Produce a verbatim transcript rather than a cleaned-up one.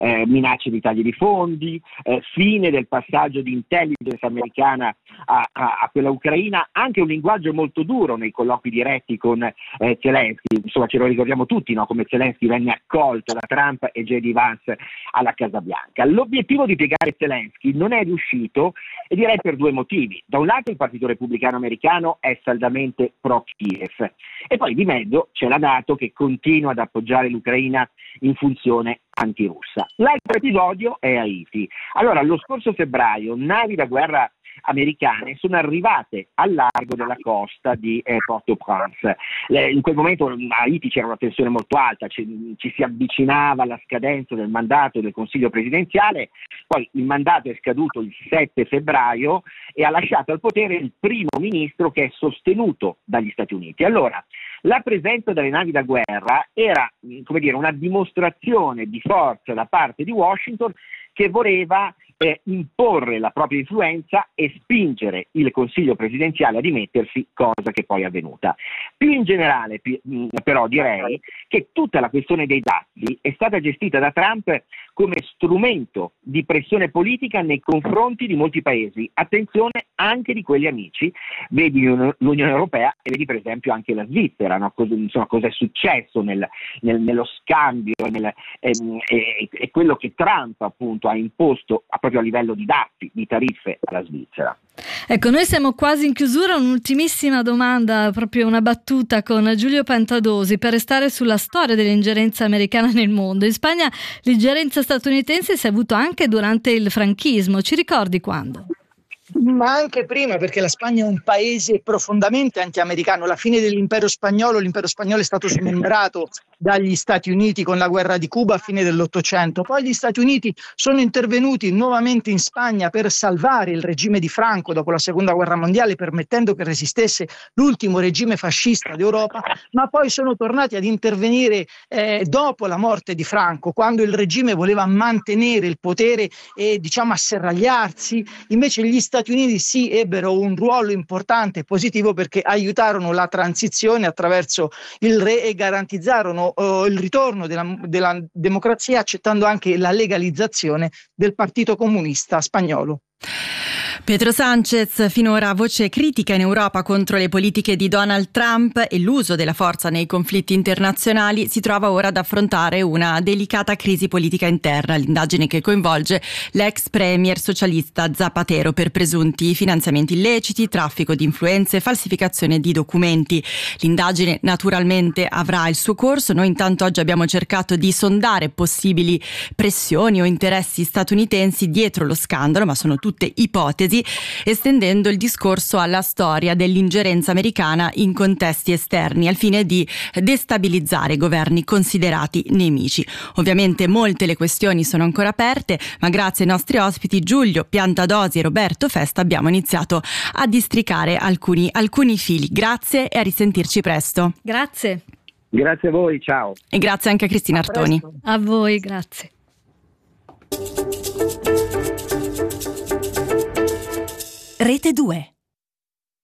eh, minacce di tagli di fondi, eh, fine del passaggio di intelligence americana a, a, a quella ucraina, anche un linguaggio molto duro nei colloqui diretti con eh, Zelensky. Insomma, ce lo ricordiamo tutti, no? Come Zelensky venne accolto da Trump e J D Vance alla Casa Bianca. L'obiettivo di piegare Zelensky non è riuscito, e direi per due motivi. Da un lato il Partito Repubblicano americano è saldamente pro-Kiev, e poi di mezzo c'è la NATO che continua ad appoggiare l'Ucraina in funzione antirussa. L'altro episodio è Haiti. Allora, lo scorso febbraio navi da guerra americane sono arrivate al largo della costa di eh, Port-au-Prince. Eh, in quel momento a Haiti c'era una tensione molto alta, ci, ci si avvicinava alla scadenza del mandato del Consiglio presidenziale, poi il mandato è scaduto il sette febbraio e ha lasciato al potere il primo ministro che è sostenuto dagli Stati Uniti. Allora, la presenza delle navi da guerra era, come dire, una dimostrazione di forza da parte di Washington, che voleva eh, imporre la propria influenza e spingere il Consiglio presidenziale a dimettersi, cosa che poi è avvenuta. Più in generale, più, mh, però direi che tutta la questione dei dazi è stata gestita da Trump come strumento di pressione politica nei confronti di molti paesi, attenzione anche di quelli amici, vedi l'Unione Europea e vedi per esempio anche la Svizzera, no? Cosa, insomma, cosa è successo nel, nel, nello scambio nel, ehm, e, e quello che Trump appunto ha imposto a, proprio a livello di dazi, di tariffe alla Svizzera. Ecco, noi siamo quasi in chiusura, un'ultimissima domanda, proprio una battuta con Giulio Pantadosi per restare sulla storia dell'ingerenza americana nel mondo. In Spagna l'ingerenza statunitense si è avuta anche durante il franchismo, ci ricordi quando? Ma anche prima, perché la Spagna è un paese profondamente anti-americano. Alla fine dell'impero spagnolo, l'impero spagnolo è stato smembrato dagli Stati Uniti con la guerra di Cuba a fine dell'Ottocento. Poi gli Stati Uniti sono intervenuti nuovamente in Spagna per salvare il regime di Franco dopo la seconda guerra mondiale, permettendo che resistesse l'ultimo regime fascista d'Europa, ma poi sono tornati ad intervenire eh, dopo la morte di Franco, quando il regime voleva mantenere il potere e diciamo asserragliarsi. Invece gli Stati Uniti sì ebbero un ruolo importante e positivo, perché aiutarono la transizione attraverso il re e garantizzarono uh, il ritorno della, della democrazia, accettando anche la legalizzazione del Partito Comunista spagnolo. Pedro Sánchez, finora voce critica in Europa contro le politiche di Donald Trump e l'uso della forza nei conflitti internazionali, si trova ora ad affrontare una delicata crisi politica interna. L'indagine che coinvolge l'ex premier socialista Zapatero per presunti finanziamenti illeciti, traffico di influenze, falsificazione di documenti. L'indagine naturalmente avrà il suo corso. Noi intanto oggi abbiamo cercato di sondare possibili pressioni o interessi statunitensi dietro lo scandalo, ma sono tutte ipotesi, estendendo il discorso alla storia dell'ingerenza americana in contesti esterni al fine di destabilizzare governi considerati nemici. Ovviamente molte le questioni sono ancora aperte, ma grazie ai nostri ospiti Giulio Piantadosi e Roberto Festa abbiamo iniziato a districare alcuni, alcuni fili. Grazie e a risentirci presto. Grazie. Grazie a voi, ciao. E grazie anche a Cristina A Artoni. presto. A voi, grazie. Rete due.